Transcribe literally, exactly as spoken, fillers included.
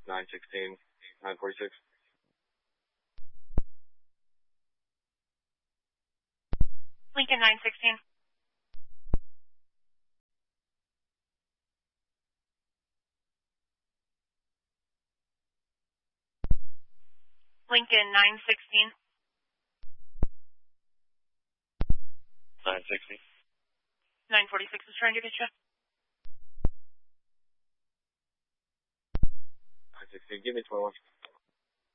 nine sixteen, nine forty-six. Lincoln nine sixteen. Lincoln nine sixteen. nine sixty. nine forty-six is trying to get you. nine sixteen, give me twelve.